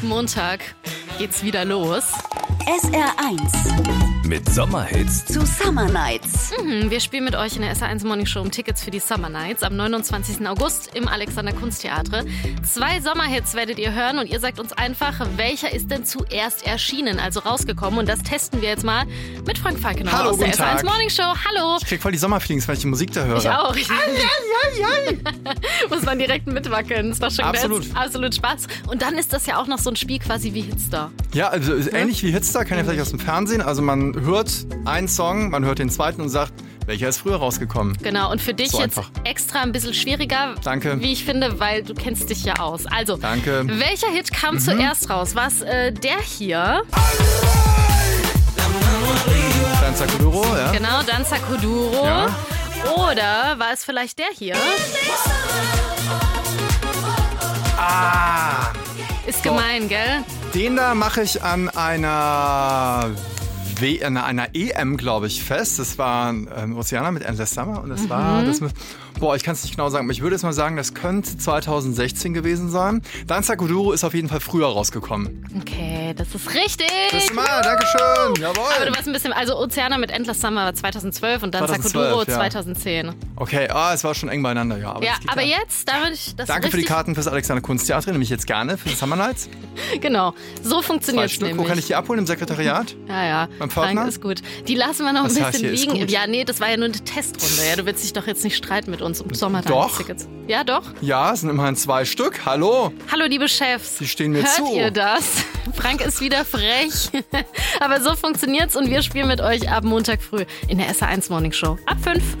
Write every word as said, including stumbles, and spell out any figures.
Montag geht's wieder los. S R eins. Mit Sommerhits Zu Summer Nights. Mhm, wir spielen mit euch in der S R eins Morning Show um Tickets für die Summer Nights am neunundzwanzigsten August im Alexander Kunsttheater. Zwei Sommerhits werdet ihr hören und ihr sagt uns einfach, welcher ist denn zuerst erschienen, also rausgekommen. Und das testen wir jetzt mal mit Frank Falkenau Hallo, aus der guten S R eins Tag. Morning Show. Hallo. Ich krieg voll die Sommerfeelings, wenn ich die Musik da höre. Ich auch. Ich muss man direkt mitwackeln. Das war schon Absolut. Ganz, absolut Spaß. Und dann ist das ja auch noch so ein Spiel quasi wie Hitstar. Ja, also ist ähnlich wie Hitstar, kennt ihr vielleicht aus dem Fernsehen. Also man hört einen Song, man hört den zweiten und sagt, welcher ist früher rausgekommen. Genau, und für dich So jetzt einfach. extra ein bisschen schwieriger, Danke. wie ich finde, weil du kennst dich ja aus. Also, Danke. welcher Hit kam zuerst raus? War es äh, der hier? Danza Kuduro, ja. Genau, Danza Kuduro. Ja. Oder war es vielleicht der hier? Ah, Ist gemein, gell? den da mache ich an einer, w an einer E M, glaube ich, fest. Das war ähm, Oceana mit Endless Summer und das war, das, boah, ich kann es nicht genau sagen, aber ich würde jetzt mal sagen, das könnte zweitausendsechzehn gewesen sein. Danza Kuduro ist auf jeden Fall früher rausgekommen. Okay, das ist richtig. Das ist mal, Dankeschön, jawohl. Aber du warst ein bisschen, also Oceana mit Endless Summer war zweitausendzwölf und Danza zweitausendzwölf, Kuduro ja. zweitauszehn. Okay, ah, es war schon eng beieinander, ja. Aber Ja, das geht aber ja. jetzt, damit das Danke für die richtig, Karten fürs Alexander Kunsttheater, nehme ich jetzt gerne für die Summer Nights. Genau, so Zwei funktioniert es Stück, wo nämlich. kann ich die abholen? Im Sekretariat? Ja, ja. Beim Frank Pförtner? ist gut. Die lassen wir noch Was ein heißt bisschen hier, ist liegen. gut? Ja, nee, das war ja nur eine Testrunde. Ja, du willst dich doch jetzt nicht streiten mit uns um Doch. Sommertagstickets. Ja, doch. Ja, es sind immerhin zwei Stück. Hallo, Hallo, liebe Chefs. die stehen mir Hört zu. ihr das? Frank ist wieder frech. Aber so funktioniert's und wir spielen mit euch ab Montag früh in der S R eins Morning Show. Ab fünf.